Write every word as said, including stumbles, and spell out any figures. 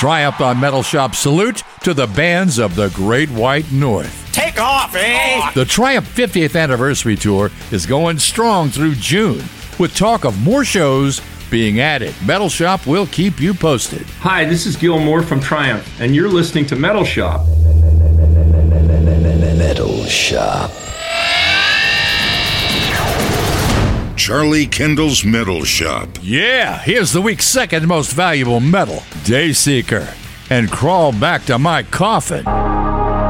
Triumph on Metal Shop salute to the bands of the Great White North. Take off, eh? The Triumph fiftieth Anniversary Tour is going strong through June, with talk of more shows being added. Metal Shop will keep you posted. Hi, this is Gil Moore from Triumph, and you're listening to Metal Shop. Metal Shop. Charlie Kendall's Metal Shop. Yeah, here's the week's second most valuable metal, Dayseeker. And Crawl Back to My Coffin.